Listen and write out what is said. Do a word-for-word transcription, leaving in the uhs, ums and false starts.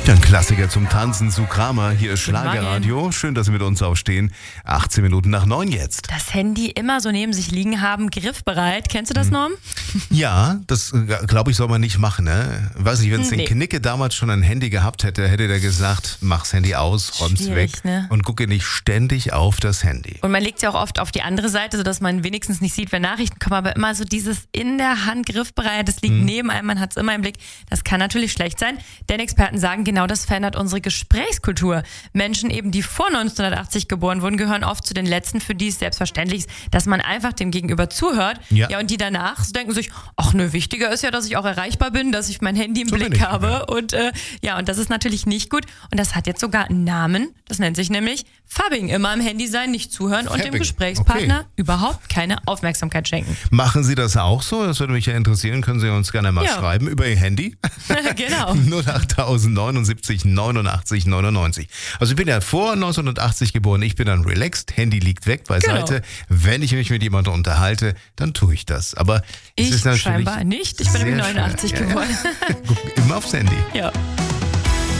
Ja, ein Klassiker zum Tanzen zu Kramer. Hier ist Guten Schlagerradio. Schön, dass Sie mit uns aufstehen. achtzehn Minuten nach neun jetzt. Das Handy immer so neben sich liegen haben, griffbereit. Kennst du das, Norm? Ja, das glaube ich soll man nicht machen. Ne? Weiß nicht, wenn es Nee. den Knicke damals schon ein Handy gehabt hätte, hätte der gesagt, mach's Handy aus, räum's Schwierig, weg ne? und gucke nicht ständig auf das Handy. Und man legt es ja auch oft auf die andere Seite, sodass man wenigstens nicht sieht, wenn Nachrichten kommen. Aber immer so dieses in der Hand griffbereit, das liegt neben einem, man hat es immer im Blick. Das kann natürlich schlecht sein, denn Experten sagen, genau das verändert unsere Gesprächskultur. Menschen eben, die vor neunzehnhundertachtzig geboren wurden, gehören oft zu den Letzten, für die es selbstverständlich ist, dass man einfach dem Gegenüber zuhört. Ja. Ja, und die danach so denken sich, ach nö, wichtiger ist ja, dass ich auch erreichbar bin, dass ich mein Handy im So bin Blick ich, habe. ja. Und äh, ja, und das ist natürlich nicht gut. Und das hat jetzt sogar einen Namen. Das nennt sich nämlich Fabbing. Immer am Handy sein, nicht zuhören und dem Fabbing, Gesprächspartner okay. überhaupt keine Aufmerksamkeit schenken. Machen Sie das auch so? Das würde mich ja interessieren. Können Sie uns gerne mal Ja. schreiben über Ihr Handy? Genau. null acht neunundsiebzig neunundachtzig neunundneunzig. Also ich bin ja vor neunzehnhundertachtzig geboren, ich bin dann relaxed, Handy liegt weg beiseite. Genau. Wenn ich mich mit jemandem unterhalte, dann tue ich das. Aber es Ich ist natürlich scheinbar nicht. Ich bin nämlich sehr schwer. neunundachtzig Ja, ja. geboren. Guck immer aufs Handy. Ja.